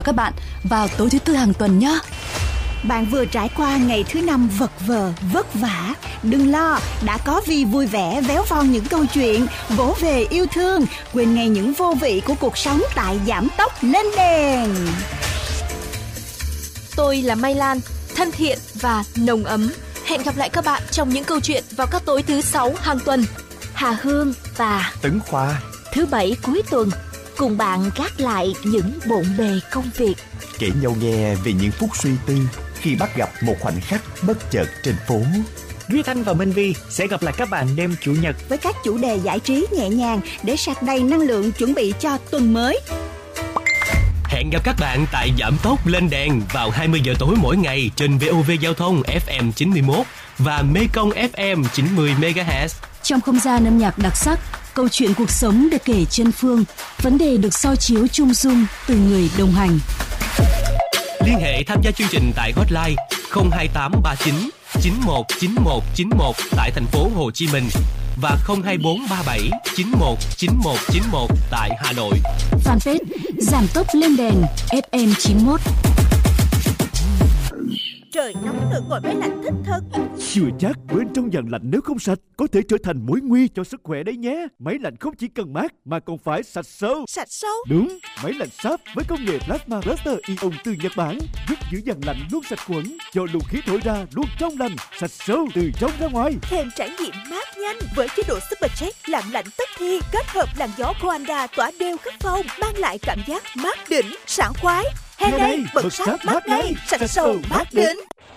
các bạn vào tối thứ Tư hàng tuần nhé. Bạn vừa trải qua ngày thứ Năm vật vờ, vất vả. Đừng lo, đã có Vi vui vẻ véo von những câu chuyện, vỗ về yêu thương, quên ngay những vô vị của cuộc sống tại Giảm Tốc Lên Đèn. Tôi là Mai Lan, thân thiện và nồng ấm. Hẹn gặp lại các bạn trong những câu chuyện vào các tối thứ 6 hàng tuần. Hà Hương và Tấn Khoa thứ Bảy cuối tuần cùng bạn gác lại những bộn bề công việc, kể nhau nghe về những phút suy tư khi bắt gặp một khoảnh khắc bất chợt trên phố. Duy Thanh và Minh Vi sẽ gặp lại các bạn đêm Chủ nhật với các chủ đề giải trí nhẹ nhàng để sạc đầy năng lượng chuẩn bị cho tuần mới. Hẹn gặp các bạn tại Giảm Tốc Lên Đèn vào 20 giờ tối mỗi ngày trên VOV Giao thông FM 91 và Mekong FM 90 MHz. Trong không gian âm nhạc đặc sắc, câu chuyện cuộc sống được kể chân phương, vấn đề được soi chiếu chung dung từ người đồng hành. Liên hệ tham gia chương trình tại hotline 02839 919191 tại thành phố Hồ Chí Minh và 02437 919191 tại Hà Nội. Fanpage Giảm Tốc Lên Đèn FM 91. Trời nóng được ngồi máy lạnh thích thật. Chưa chắc bên trong dàn lạnh nếu không sạch có thể trở thành mối nguy cho sức khỏe đấy nhé. Máy lạnh không chỉ cần mát mà còn phải sạch sâu. Sạch sâu? Đúng, máy lạnh Sharp với công nghệ Plasma Buster Ion từ Nhật Bản giúp giữ dàn lạnh luôn sạch khuẩn, cho luồng khí thổi ra luôn trong lành, sạch sâu từ trong ra ngoài. Thêm trải nghiệm mát nhanh với chế độ Supercheck làm lạnh tức thì kết hợp làn gió Coanda tỏa đều khắp phòng, mang lại cảm giác mát đỉnh, sảng khoái. Hè đây bật Sharp mát ngay, sạch sâu mát đỉnh.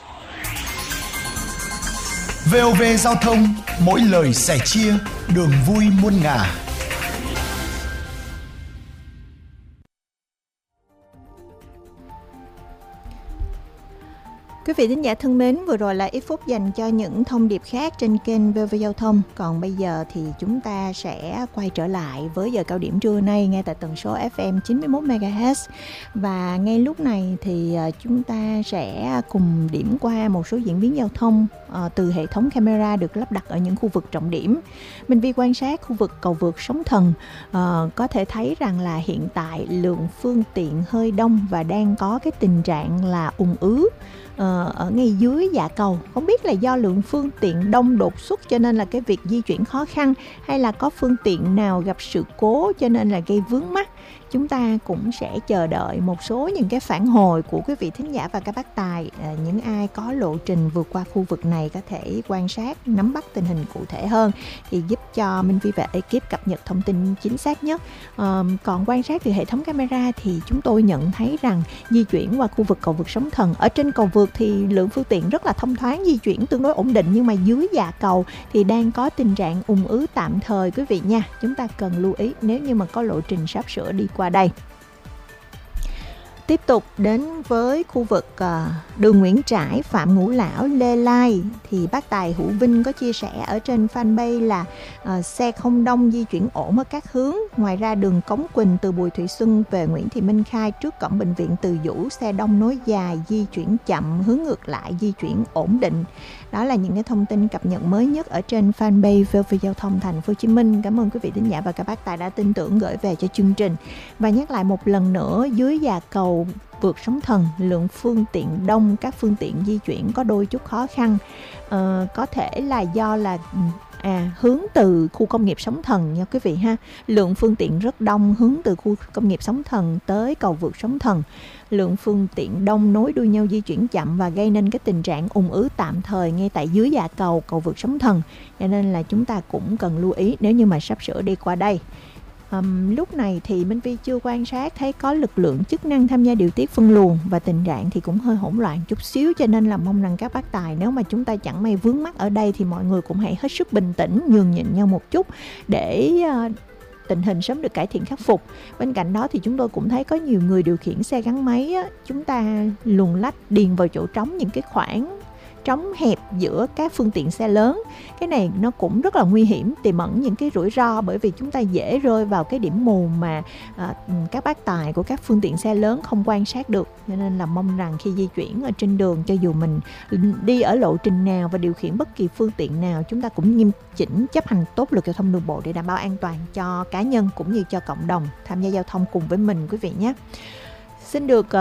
VOV Giao thông, mỗi lời sẻ chia, đường vui muôn ngả. Quý vị thính giả thân mến, vừa rồi là ít phút dành cho những thông điệp khác trên kênh VOV Giao thông. Còn bây giờ thì chúng ta sẽ quay trở lại với giờ cao điểm trưa nay ngay tại tần số FM 91 MHz. Và ngay lúc này thì chúng ta sẽ cùng điểm qua một số diễn biến giao thông từ hệ thống camera được lắp đặt ở những khu vực trọng điểm. Minh Vi quan sát khu vực cầu vượt Sóng Thần, có thể thấy rằng là hiện tại lượng phương tiện hơi đông và đang có cái tình trạng là ùn ứ ở ngay dưới dạ cầu. Không biết là do lượng phương tiện đông đột xuất cho nên là cái việc di chuyển khó khăn, hay là có phương tiện nào gặp sự cố cho nên là gây vướng mắc. Chúng ta cũng sẽ chờ đợi một số những cái phản hồi của quý vị thính giả và các bác tài. Những ai có lộ trình vượt qua khu vực này có thể quan sát, nắm bắt tình hình cụ thể hơn thì giúp cho Minh Vi và ekip cập nhật thông tin chính xác nhất. Còn quan sát từ hệ thống camera thì chúng tôi nhận thấy rằng di chuyển qua khu vực cầu vượt Sóng Thần, ở trên cầu vượt thì lượng phương tiện rất là thông thoáng, di chuyển tương đối ổn định, nhưng mà dưới dạ cầu thì đang có tình trạng ùn ứ tạm thời quý vị nha. Chúng ta cần lưu ý nếu như mà có lộ trình sắp sửa đi qua đây. Tiếp tục đến với khu vực đường Nguyễn Trãi, Phạm Ngũ Lão, Lê Lai thì bác Tài Hữu Vinh có chia sẻ ở trên fanpage là xe không đông, di chuyển ổn ở các hướng. Ngoài ra đường Cống Quỳnh từ Bùi Thị Xuân về Nguyễn Thị Minh Khai trước cổng bệnh viện Từ Dũ, xe đông nối dài, di chuyển chậm, hướng ngược lại di chuyển ổn định. Đó là những cái thông tin cập nhật mới nhất ở trên fanpage VOV Giao thông Thành phố Hồ Chí Minh. Cảm ơn quý vị thính giả và các bác tài đã tin tưởng gửi về cho chương trình. Và nhắc lại một lần nữa, dưới dạ cầu vượt Sóng Thần, lượng phương tiện đông, các phương tiện di chuyển có đôi chút khó khăn. Có thể là do là hướng từ khu công nghiệp Sóng Thần nha quý vị ha. Lượng phương tiện rất đông hướng từ khu công nghiệp Sóng Thần tới cầu vượt Sóng Thần. Lượng phương tiện đông nối đuôi nhau di chuyển chậm và gây nên cái tình trạng ùn ứ tạm thời ngay tại dưới dạ cầu vượt Sóng Thần. Cho nên là chúng ta cũng cần lưu ý nếu như mà sắp sửa đi qua đây. Lúc này thì Minh Vi chưa quan sát thấy có lực lượng chức năng tham gia điều tiết phân luồng và tình trạng thì cũng hơi hỗn loạn chút xíu, cho nên là mong rằng các bác tài nếu mà chúng ta chẳng may vướng mắc ở đây thì mọi người cũng hãy hết sức bình tĩnh, nhường nhịn nhau một chút để tình hình sớm được cải thiện khắc phục. Bên cạnh đó thì chúng tôi cũng thấy có nhiều người điều khiển xe gắn máy á, chúng ta luồn lách điền vào chỗ trống những cái khoảng trống hẹp giữa các phương tiện xe lớn. Cái này nó cũng rất là nguy hiểm, tiềm ẩn những cái rủi ro, bởi vì chúng ta dễ rơi vào cái điểm mù mà các bác tài của các phương tiện xe lớn không quan sát được. Cho nên là mong rằng khi di chuyển ở trên đường, cho dù mình đi ở lộ trình nào và điều khiển bất kỳ phương tiện nào, chúng ta cũng nghiêm chỉnh chấp hành tốt luật giao thông đường bộ để đảm bảo an toàn cho cá nhân cũng như cho cộng đồng tham gia giao thông cùng với mình quý vị nhé. Xin được